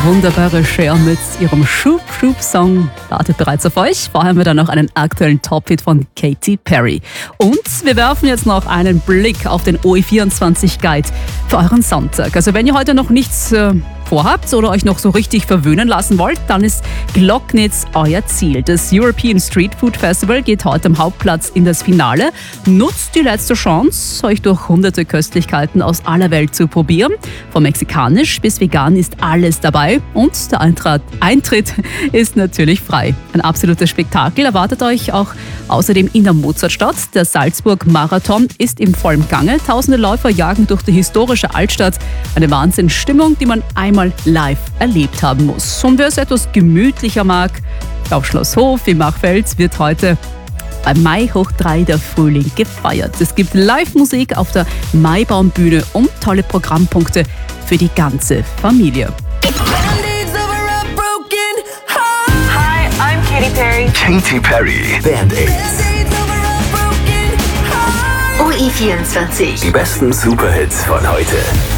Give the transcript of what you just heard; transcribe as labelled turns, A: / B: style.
A: wunderbare Cher mit ihrem Shoop-Shoop-Song wartet bereits auf euch. Vorher haben wir dann noch einen aktuellen Top-Hit von Katy Perry. Und wir werfen jetzt noch einen Blick auf den OE24 Guide für euren Sonntag. Also wenn ihr heute noch nichts vorhabt oder euch noch so richtig verwöhnen lassen wollt, dann ist Glocknitz euer Ziel. Das European Street Food Festival geht heute am Hauptplatz in das Finale. Nutzt die letzte Chance, euch durch hunderte Köstlichkeiten aus aller Welt zu probieren. Von mexikanisch bis vegan ist alles dabei und der Eintritt ist natürlich frei. Ein absolutes Spektakel erwartet euch auch außerdem in der Mozartstadt. Der Salzburg-Marathon ist im vollen Gange. Tausende Läufer jagen durch die historische Altstadt. Eine Wahnsinnsstimmung, die man einmal live erlebt haben muss. Und wer es etwas gemütlicher mag, auf Schloss Hof im Machfeld wird heute bei Mai hoch 3 der Frühling gefeiert. Es gibt Live-Musik auf der Maibaumbühne und tolle Programmpunkte für die ganze Familie.
B: Hi, I'm Katy Perry.
C: Katy Perry, Band-Aid.
D: OE24.
C: Die besten Superhits von heute.